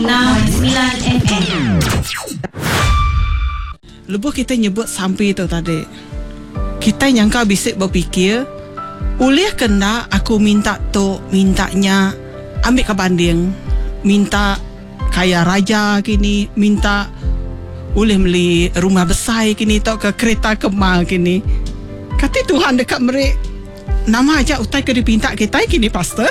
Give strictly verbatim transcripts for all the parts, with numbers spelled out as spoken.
enam sembilan F M. Lepas kita nyebut sampai tu tadi, kita nyangka bisik berfikir, boleh kena aku minta tu, mintanya ambil ke banding, minta kaya raja kini, minta boleh beli rumah besar kini, tau ke kereta kemal kini. Kata Tuhan dekat mereka, nama aja utai ke dipinta kita kini, pastor.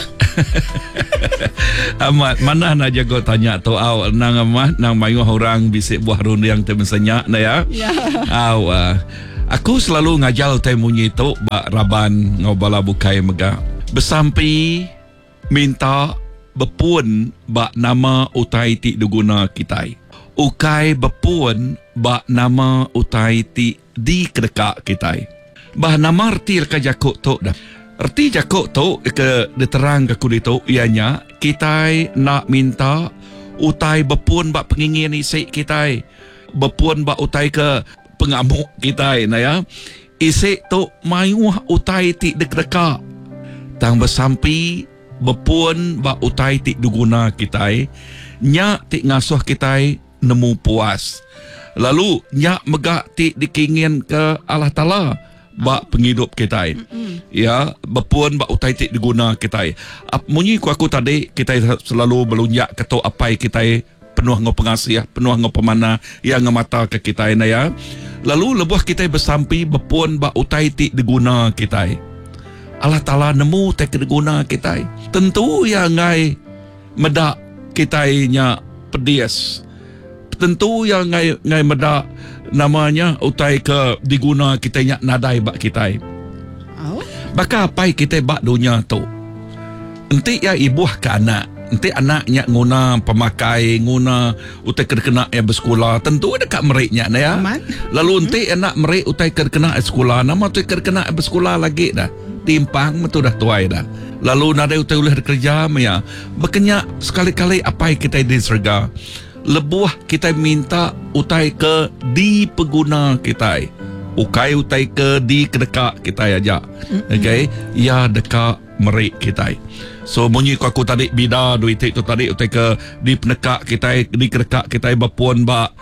Amat mana nak jago tanya tu aw nang amat nang mayu orang bisik buah run yang temensenyak na ya. Ya. Aw uh, aku selalu ngajal tai munyi tu ba raban ngobala bukai mega. Besampi minta bepun ba nama utai ti duguna kitai. Ukai bepun ba nama utai ti di kedeka kitai. Bah nama arti ka jakuk tu dah. Arti jakuk tu ke diterang ke kulit tu ianya kita nak minta utai bepun bak pengingin isi kita, bepun bak utai ke pengamuk kita na ya. Isi tu mayuh utai ti dek-deka tang bersampi bepun bak utai ti duguna kita, nyak ti ngasuh kita nemu puas, lalu nyak megak ti dikingin ke Allah Ta'ala bak penghidup kita. Mm-mm. Ya, bepun bak utai tik diguna kita. Ap munyi ku aku tadi kita selalu melunjak keto apai kita penuh ngau pengasih, penuh ngau pemana yang ngemata ke kita na ya. Lalu lebuh kita bersampi bepun bak utai tik diguna kita. Allah Taala nemu tik diguna kita. Tentu yang ngai medak kita nya pedias. Tentu yang ngai ngai medak namanya utai ke diguna kita nyak nadai bak kita. Oh. Baka apa kita bak dunia tu. Enti ya ibuh ke anak. Enti anak nyak nguna pemakai, nguna utai kena ya bersekolah. Tentu dekat meriknya na ya. Aman. Lalu enti hmm. anak merik utai kena sekolah. Nama utai kena bersekolah lagi dah. Timpang betul dah tuai dah. Lalu nadai utai boleh kerja ya. Bekenya sekali-kali apa kita disregard. Lebuah kita minta utai ke di pengguna kita, ukai utai ke di kedekak kita aja, okay? Ya dekat merik kita. So bunyi ku aku tadi bida duit itu tadi utai ke di penekak kita, di kedekak kita bapun bak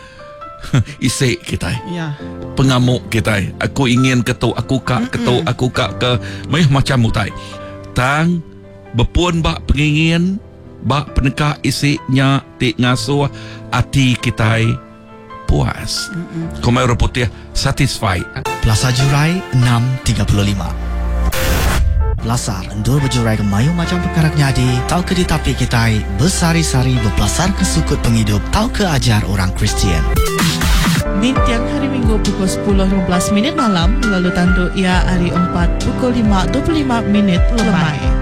isik kita, ya. Pengamuk kita. Aku ingin ketuk, aku kak ketuk, aku kak ke macam utai. Tang bapun bak pengingin bak penekak isiknya tik ngasuh hati kita puas. Komai orang putih satisfied. Plaza Jurai enam tiga lima. Belasar endur berjurai ke mayu macam perkara nyadi, tau ke ditapi kita bersari-sari berpelasar ke sukut penghidup, tau ke ajar orang Kristian. Ni tiang hari Minggu pukul sepuluh lima belas minit malam, lalu tandu ia hari empat pukul lima dua puluh lima minit lemai.